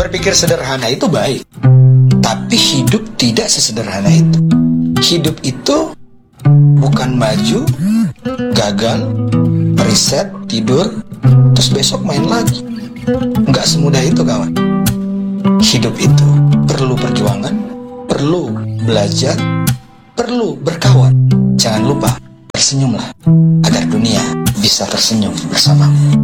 berpikir sederhana itu baik, tapi hidup tidak sesederhana itu. Hidup itu bukan maju, gagal, riset, tidur, terus besok main lagi. Nggak semudah itu, kawan. Hidup itu perlu perjuangan, perlu belajar, perlu berkawan. Jangan lupa, tersenyumlah agar dunia bisa tersenyum bersamamu.